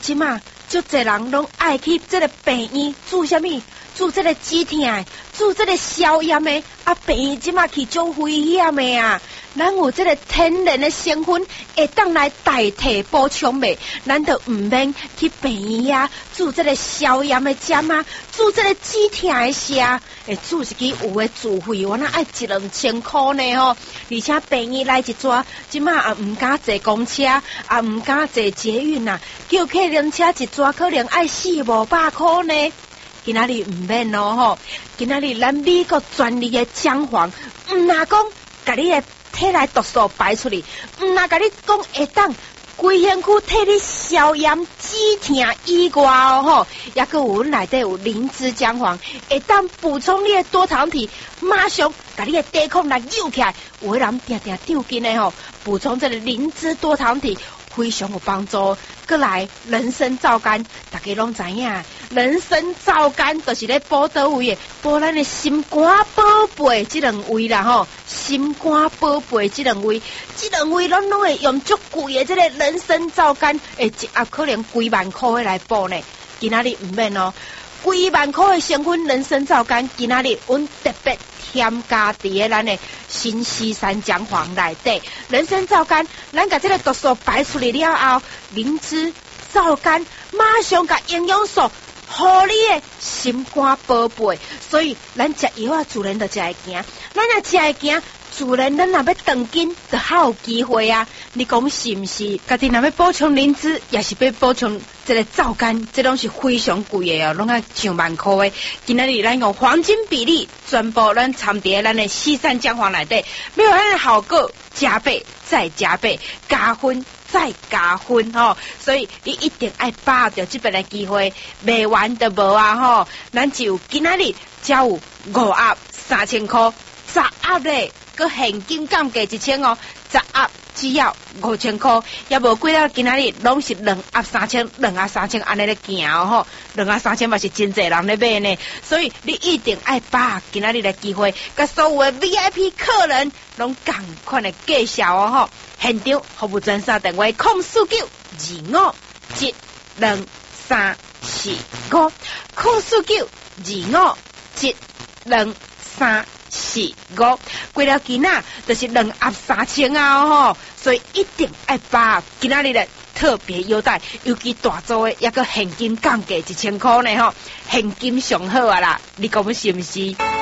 即马足侪人拢爱去这个病院做啥物？做这个止痛的，做这个消炎的，啊，病院即马去种危险的啊！咱有这个天然的成分会当来代替补充的，咱就唔免去病院啊，做这个消炎的针啊，做这个止痛的痧，会做一支有的自费，我那爱1-2千块呢吼！而且病院来一抓，即马也唔敢坐公车，也唔敢坐捷运啊，叫客人车一抓可能爱400-500块呢。今仔日唔免咯吼，今仔日咱美国专利的姜黄，唔哪讲甲你的体内毒素排出去，唔哪甲你讲会当规身躯替你消炎止痛以外哦吼，也佮有内底有灵芝姜黄，会当补充你的多糖体，马上甲你的抵抗力扭起来。有的人定定丢筋的吼，补充这个灵芝多糖体。非常有帮助，过来人参皂苷，大家拢知影，人参皂苷就是咧补倒位的，补咱的心肝宝贝这两位啦吼，心肝宝贝这两位咱拢会用足贵的这个人参皂苷，一盒可能几万块来补呢。今仔日唔免哦，几万块的成分人参皂苷，今仔日阮特别添加伫咱的新西山姜黄内底，人参皂苷，咱甲这个毒素排出来了后，灵芝皂苷马上甲营养素，互你的心肝宝贝。所以咱食药啊，自然就才会行，咱若才会行。自然，咱若要长筋，就较有机会啊！你讲是毋是？家己若要补充灵芝，也是要补充这个皂苷，这拢是非常贵的哦，拢要上万块的。今仔日咱用黄金比例，全部咱掺伫咱的西山姜黄内底，要有咱的效果加倍再加倍，加分再加分吼！所以你一定爱把握着这边的机会，卖完就无啊吼！咱只有今仔日才有5盒3000块，10盒咧。个现金降价1000哦，10盒只要5000块，也无贵了。今仔日拢是2盒3000，2盒3000安尼咧行哦吼，2盒3000嘛是真侪人咧买呢，所以你一定爱把今仔日的机会，甲所有的 VIP 客人拢同款的介绍哦吼。现场服务专线电话049-25345，049-25345，过了今仔就是2盒3000啊吼，所以一定爱把今仔日的特别优待，尤其大组的，也个现金降价1000块呢吼，现金上好啊啦，你讲是毋是？